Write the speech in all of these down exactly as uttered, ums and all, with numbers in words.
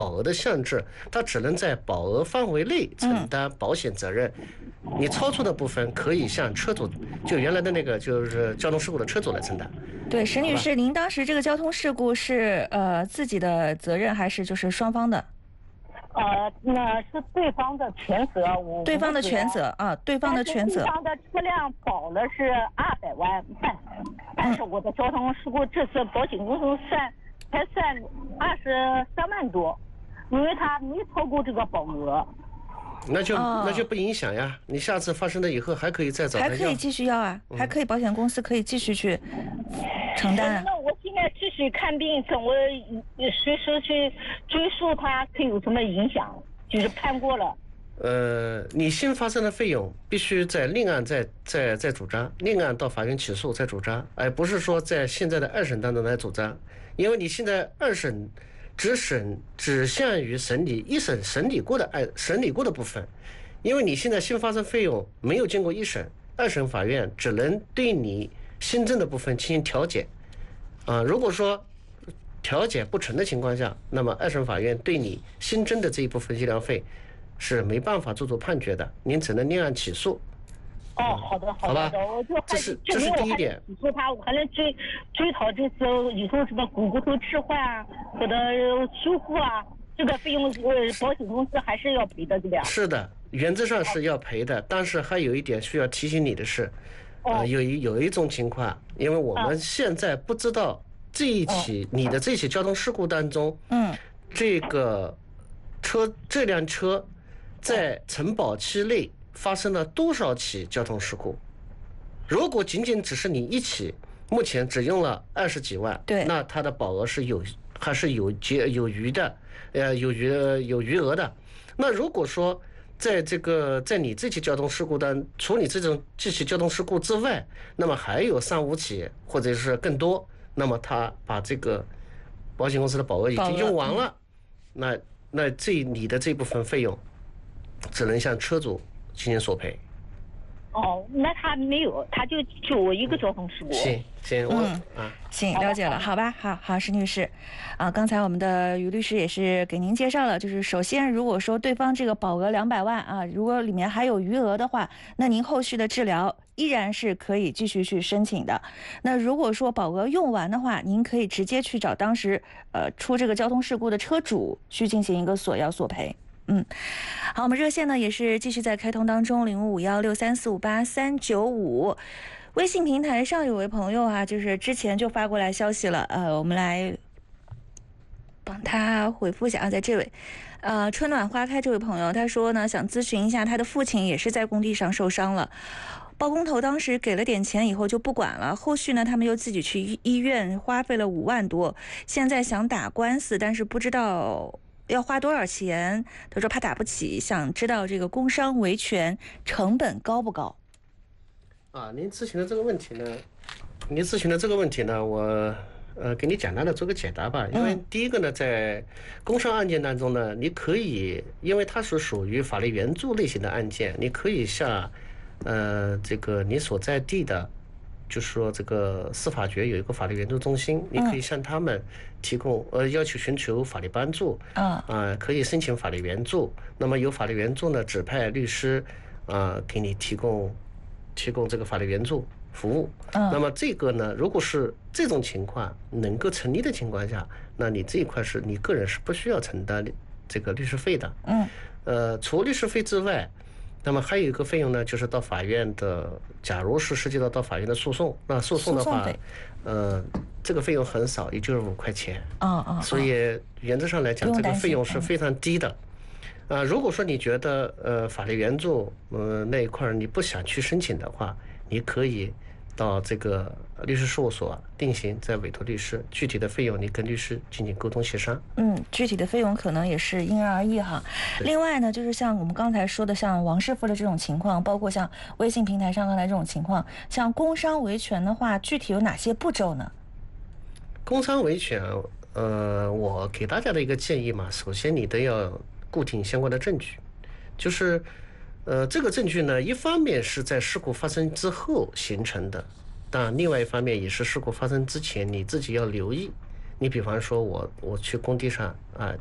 保额的限制，它只能在保额范围内承担保险责任。嗯、你超出的部分可以向车主，就原来的那个就是交通事故的车主来承担。 对，石女士，您当时这个交通事故是呃自己的责任还是就是双方的？ 呃，那是对方的全责，我对方的全责啊，对方的全责。 对方的车辆保了是二百万，但但是我的交通事故这次保险公司算才算二十三万多，因为他没超过这个保额。 那就、哦、那就不影响呀，你下次发生了以后还可以再找他要， 还可以继续要啊，嗯、还可以保险公司可以继续去承担、啊。 那我现在继续看病，怎么随时去追溯它，可以有什么影响？就是判过了。 呃，你新发生的费用必须在另案再再再主张，另案到法院起诉再主张，而不是说在现在的二审当中来主张，因为你现在二审。只审只限于审理一审审理过的案审理过的部分，因为你现在新发生费用没有经过一审，二审法院只能对你新增的部分进行调解。啊，如果说调解不成的情况下，那么二审法院对你新增的这一部分医疗费是没办法做出判决的，您只能另案起诉。 哦，好的，好的，我就这是这是第一点。 起诉他，我还能追追讨这次以后什么股骨头置换啊，或者修复啊，这个费用呃保险公司还是要赔的，对吧？ 是的，原则上是要赔的，但是还有一点需要提醒你的是，啊、呃，有一有一种情况，因为我们现在不知道这一起你的这起交通事故当中，嗯，这个车这辆车在承保期内发生了多少起交通事故？如果仅仅只是你一起，目前只用了二十几万， 对， 那它的保额是有还是有结有余的，呃，有余有余额的。那如果说在这个在你这起交通事故当，除你这种这起交通事故之外，那么还有三五起或者是更多，那么他把这个保险公司的保额已经用完了，那那这你的这部分费用只能向车主进行索赔。 哦，那他没有，他就就我一个交通事故。 行行，我、 嗯、啊，行，了解了，好吧，好好，石女士，啊，刚才我们的于律师也是给您介绍了，就是首先，如果说对方这个保额两百万啊，如果里面还有余额的话，那您后续的治疗依然是可以继续去申请的。那如果说保额用完的话，您可以直接去找当时呃出这个交通事故的车主去进行一个索要索赔。嗯，好，我们热线呢也是继续在开通当中，零五五幺六三四五八三九五。微信平台上有位朋友啊，就是之前就发过来消息了，呃，我们来帮他回复一下啊，在这位，呃，春暖花开这位朋友，他说呢，想咨询一下他的父亲也是在工地上受伤了。包工头当时给了点钱以后就不管了，后续呢他们又自己去医院花费了五万多，现在想打官司，但是不知道要花多少钱，他说怕打不起，想知道这个工伤维权成本高不高？ 啊，您咨询的这个问题呢，您咨询的这个问题呢，我呃给你简单的做个解答吧。因为第一个呢，在工伤案件当中呢，你可以，因为它是属于法律援助类型的案件，你可以向呃这个你所在地的，就是说这个司法局有一个法律援助中心，你可以向他们提供呃要求寻求法律帮助，啊、呃、可以申请法律援助。那么由法律援助呢指派律师啊、呃、给你提供提供这个法律援助服务。那么这个呢，如果是这种情况能够成立的情况下，那你这一块是你个人是不需要承担这个律师费的。嗯，呃，除律师费之外，那么还有一个费用呢，就是到法院的，假如是涉及到到法院的诉讼，那诉讼的话，呃，这个费用很少，也就是五块钱。 哦哦。 所以原则上来讲，这个费用是非常低的。啊、呃，如果说你觉得呃法律援助呃那一块你不想去申请的话，你可以到这个律师事务所定型再委托律师，具体的费用你跟律师进行沟通协商。 嗯，具体的费用可能也是因人而异哈。另外呢，就是像我们刚才说的，像王师傅的这种情况，包括像微信平台上刚才这种情况，像工伤维权的话，具体有哪些步骤呢？ 工伤维权，呃，我给大家的一个建议嘛，首先你都要固定相关的证据，就是。呃，这个证据呢，一方面是在事故发生之后形成的，但另外一方面也是事故发生之前你自己要留意。你比方说我我去工地上啊，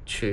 去